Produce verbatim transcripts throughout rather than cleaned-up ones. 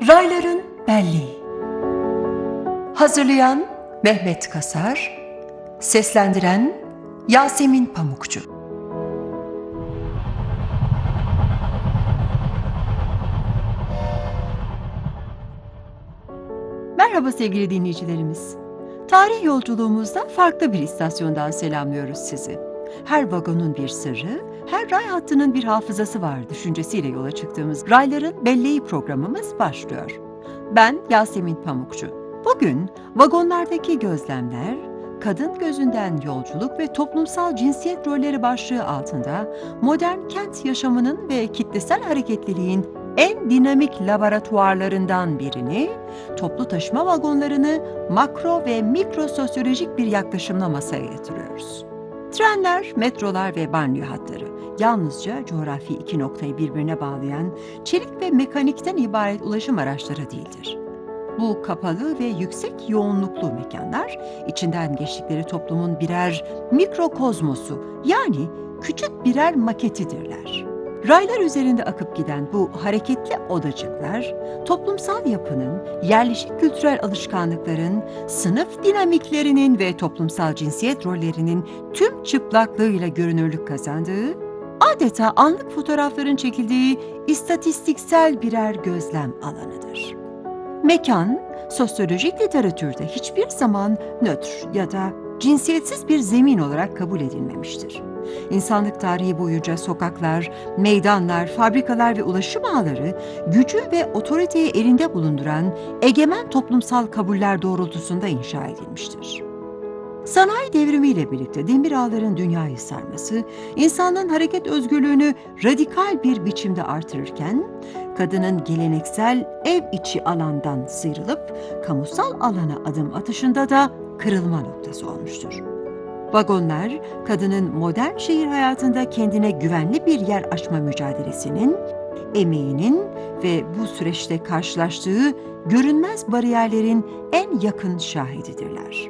Rayların Belleği. Hazırlayan Mehmet Kasar, seslendiren Yasemin Pamukçu. Merhaba sevgili dinleyicilerimiz. Tarih yolculuğumuzda farklı bir istasyondan selamlıyoruz sizi. Her vagonun bir sırrı, her ray hattının bir hafızası var düşüncesiyle yola çıktığımız Rayların Belleği programımız başlıyor. Ben Yasemin Pamukçu. Bugün vagonlardaki gözlemler, kadın gözünden yolculuk ve toplumsal cinsiyet rolleri başlığı altında modern kent yaşamının ve kitlesel hareketliliğin en dinamik laboratuvarlarından birini, toplu taşıma vagonlarını makro ve mikro sosyolojik bir yaklaşımla masaya yatırıyoruz. Trenler, metrolar ve banliyö hatları yalnızca coğrafi iki noktayı birbirine bağlayan çelik ve mekanikten ibaret ulaşım araçları değildir. Bu kapalı ve yüksek yoğunluklu mekanlar, içinden geçtikleri toplumun birer mikrokozmosu, yani küçük birer maketidirler. Raylar üzerinde akıp giden bu hareketli odacıklar, toplumsal yapının, yerleşik kültürel alışkanlıkların, sınıf dinamiklerinin ve toplumsal cinsiyet rollerinin tüm çıplaklığıyla görünürlük kazandığı, adeta anlık fotoğrafların çekildiği istatistiksel birer gözlem alanıdır. Mekan, sosyolojik literatürde hiçbir zaman nötr ya da cinsiyetsiz bir zemin olarak kabul edilmemiştir. İnsanlık tarihi boyunca sokaklar, meydanlar, fabrikalar ve ulaşım ağları gücü ve otoriteyi elinde bulunduran egemen toplumsal kabuller doğrultusunda inşa edilmiştir. Sanayi devrimiyle birlikte demir ağların dünyayı sarması, insanlığın hareket özgürlüğünü radikal bir biçimde artırırken, kadının geleneksel ev içi alandan sıyrılıp kamusal alana adım atışında da kırılma noktası olmuştur. Vagonlar, kadının modern şehir hayatında kendine güvenli bir yer açma mücadelesinin, emeğinin ve bu süreçte karşılaştığı görünmez bariyerlerin en yakın şahididirler.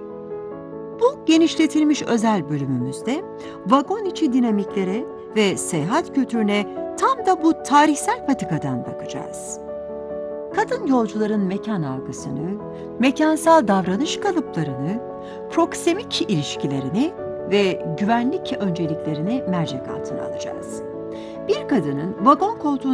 Bu genişletilmiş özel bölümümüzde vagon içi dinamiklere ve seyahat kültürüne tam da bu tarihsel patikadan bakacağız. Kadın yolcuların mekan algısını, mekansal davranış kalıplarını, proksemik ilişkilerini ve güvenlik önceliklerini mercek altına alacağız. Bir kadının vagon koltuğunda